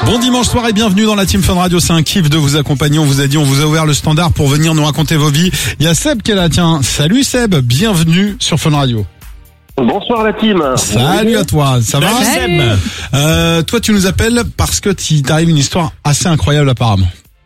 Bon dimanche soir et bienvenue dans la Team Fun Radio. C'est un kiff de vous accompagner. On vous a dit, on vous a ouvert le standard pour venir nous raconter vos vies. Il y a Seb qui est là, tiens. Salut Seb, bienvenue sur Fun Radio. Bonsoir la team. Salut à toi, ça va Seb. Toi tu nous appelles parce que t'arrive une histoire assez incroyable apparemment.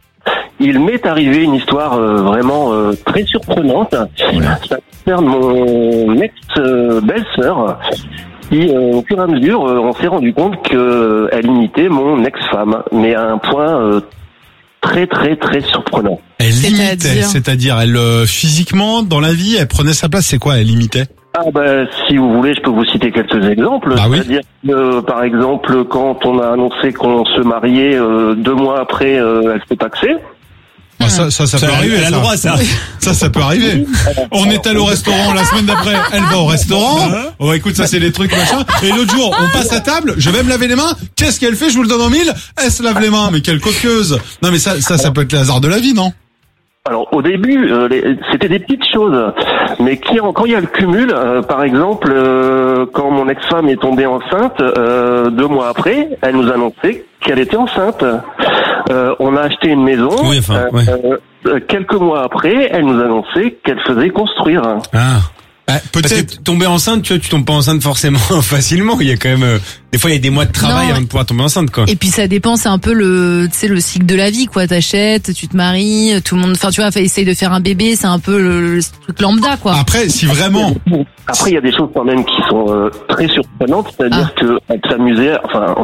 Il m'est arrivé une histoire vraiment très surprenante. Ça concerne mon ex-belle-sœur qui, au fur et à mesure, on s'est rendu compte qu'elle imitait mon ex-femme, mais à un point très très très surprenant. Elle imitait, c'est-à-dire elle physiquement dans la vie, elle prenait sa place. C'est quoi, elle imitait? Ah bah si vous voulez, je peux vous citer quelques exemples. Bah oui. C'est-à-dire que, par exemple, quand on a annoncé qu'on se mariait, 2 mois après, elle s'est taxée. Ah, ça peut arriver. Elle a le droit, ça. Ça peut arriver. On est allé au restaurant la semaine d'après, elle va au restaurant. Oh, écoute, ça c'est des trucs machin. Et l'autre jour, on passe à table, je vais me laver les mains. Qu'est-ce qu'elle fait? Je vous le donne en 1000. Elle se lave les mains. Mais quelle coqueuse. Non, mais ça peut être le hasard de la vie, non? Alors au début, c'était des petites choses, mais quand il y a le cumul, par exemple, quand mon ex-femme est tombée enceinte, 2 mois après, elle nous annonçait qu'elle était enceinte. On a acheté une maison. Oui, enfin, ouais. Quelques mois après, elle nous annonçait qu'elle faisait construire. Ah. Peut-être. Parce que tomber enceinte, tu tombes pas enceinte forcément facilement. Il y a quand même des fois il y a des mois de travail avant de pouvoir tomber enceinte, quoi. Et puis ça dépend, c'est un peu le cycle de la vie, quoi. T'achètes, tu te maries, tout le monde, enfin tu vois, essaye de faire un bébé, c'est un peu le truc lambda, quoi. Après, si vraiment. Après, il y a des choses quand même qui sont très surprenantes, c'est-à-dire que elle s'amusait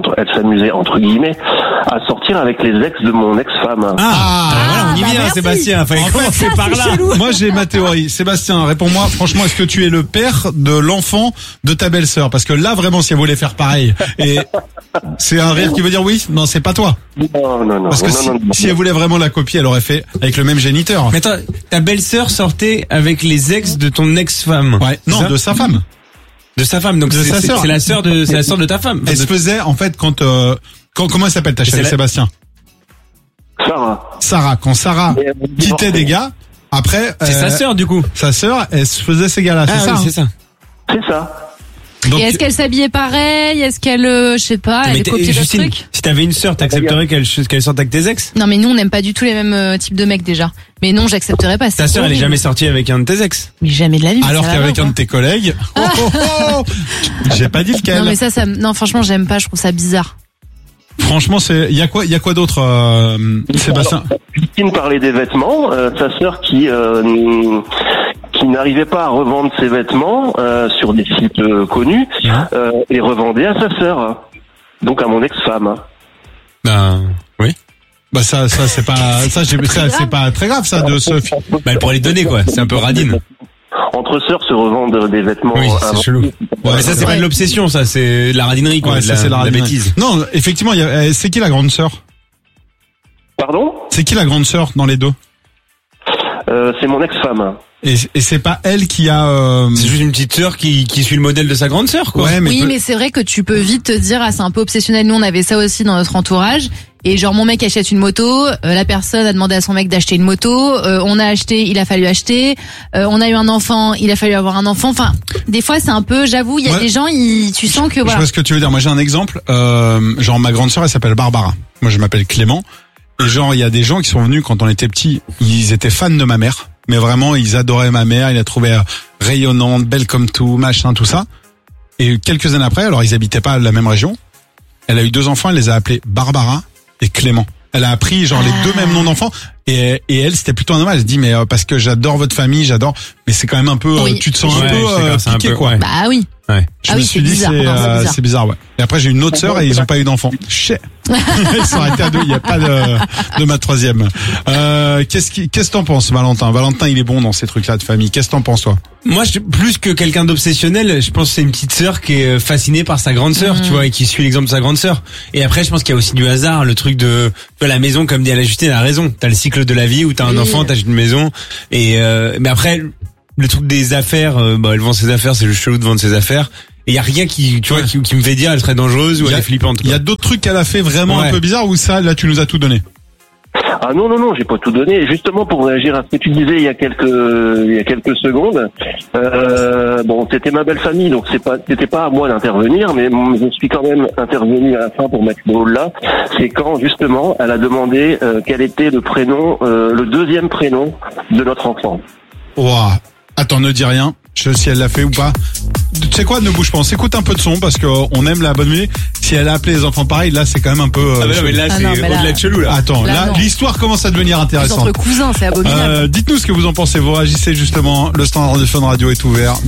entre guillemets à sortir avec les ex de mon ex-femme. Voilà, on y vient, merci. Sébastien. Fallait commencer par là. Moi, j'ai ma théorie. Sébastien, réponds-moi. Franchement, est-ce que tu es le père de l'enfant de ta belle-sœur? Parce que là, vraiment, si elle voulait faire pareil, et c'est un rire qui veut dire oui, non, c'est pas toi. Non. Parce que si elle voulait vraiment la copier, elle aurait fait avec le même géniteur. Mais attends, ta belle-sœur sortait avec les ex de ton ex-femme. Ouais. Non, de sa femme. De sa femme. Donc De sa sœur. c'est la sœur de ta femme. Elle se faisait, en fait, quand comment elle s'appelle ta chérie, Sébastien? Sarah. Quand Sarah quittait des gars, après. C'est sa sœur, du coup. Sa sœur, elle se faisait ces gars-là, c'est ça? Oui, c'est ça. C'est ça. Donc, Et est-ce qu'elle s'habillait pareil? Est-ce qu'elle, je sais pas, elle copiait d'autres Justine, trucs? si t'avais une sœur, t'accepterais qu'elle sorte avec tes ex? Non, mais nous, on n'aime pas du tout les mêmes types de mecs, déjà. Mais non, j'accepterais pas. Ta sœur, elle est jamais sortie avec un de tes ex? Mais jamais de la vie. alors ça va qu'avec pas, un de quoi. tes collègues, j'ai pas dit lequel. Non, mais ça, non, franchement, j'aime pas, je trouve ça bizarre. Franchement, il y a quoi d'autre, Sébastien? Alors, Justine parlait des vêtements, sa sœur qui n'arrivait pas à revendre ses vêtements sur des sites connus, les revendait à sa sœur, donc à mon ex-femme. Oui. Bah ça c'est pas c'est pas très grave ça de se. Bah, elle pourrait les donner, quoi. C'est un peu radine. Entre sœurs se revendent des vêtements. Oui, c'est chelou. Ouais, mais ça, c'est pas de l'obsession, ça, c'est de la radinerie, quoi. Ouais, ça, c'est la bêtise. Non, effectivement, c'est qui la grande sœur? Pardon? C'est qui la grande sœur dans les deux? C'est mon ex-femme. Et c'est pas elle qui a. C'est juste une petite sœur qui suit le modèle de sa grande sœur, quoi. Ouais, Oui, mais c'est vrai que tu peux vite te dire, c'est un peu obsessionnel. Nous, on avait ça aussi dans notre entourage. Et genre, mon mec achète une moto, la personne a demandé à son mec d'acheter une moto, on a acheté, il a fallu acheter, on a eu un enfant, il a fallu avoir un enfant. Enfin, des fois, c'est un peu, j'avoue, il y a des gens, tu sens que Je vois ce que tu veux dire. Moi, j'ai un exemple. Genre, ma grande sœur, elle s'appelle Barbara. Moi, je m'appelle Clément. Et genre, il y a des gens qui sont venus quand on était petits, ils étaient fans de ma mère. Mais vraiment, ils adoraient ma mère, ils la trouvaient rayonnante, belle comme tout, machin, tout ça. Et quelques années après, alors ils habitaient pas la même région, elle a eu 2 enfants, elle les a appelés Barbara et Clément. Elle a appris genre les 2 mêmes noms d'enfants et elle c'était plutôt un hommage. Elle se dit mais parce que j'adore votre famille, j'adore, mais c'est quand même un peu tu te sens un peu piqué, quoi. Bah oui. Ouais. Je me suis dit c'est bizarre, ouais. Et après j'ai une autre sœur et ils ont pas eu d'enfants. Chais. Ils sont arrêtés à 2, il y a pas de ma troisième. Qu'est-ce que t'en penses, Valentin? Valentin, il est bon dans ces trucs-là de famille. Qu'est-ce que t'en penses, toi? Moi, plus que quelqu'un d'obsessionnel, je pense que c'est une petite sœur qui est fascinée par sa grande sœur, tu vois, et qui suit l'exemple de sa grande sœur. Et après, je pense qu'il y a aussi du hasard, le truc de la maison, comme dit Justine, elle a raison. T'as le cycle de la vie où t'as un enfant, t'achètes une maison, et mais après, le truc des affaires, elle vend ses affaires, c'est juste chelou de vendre ses affaires. Et y a rien qui me fait dire elle serait dangereuse ou elle est flippante, quoi. Il y a d'autres trucs qu'elle a fait vraiment un peu bizarre ou ça, là, tu nous as tout donné? Ah non, j'ai pas tout donné. Justement, pour réagir à ce que tu disais il y a quelques secondes, bon, c'était ma belle famille, donc c'était pas à moi d'intervenir, mais je suis quand même intervenu à la fin pour mettre le rôle là. C'est quand, justement, elle a demandé quel était le prénom, le deuxième prénom de notre enfant. Ouah. Attends, ne dis rien. Je sais si elle l'a fait ou pas. Tu sais quoi, ne bouge pas. On s'écoute un peu de son parce que on aime la bonne musique. Si elle a appelé les enfants pareil, là c'est quand même un peu. Mais là c'est au-delà de chelou là. Attends, là l'histoire commence à devenir intéressante. Entre cousins, c'est abominable. Dites-nous ce que vous en pensez. Vous réagissez justement. Le standard de Fun Radio est ouvert.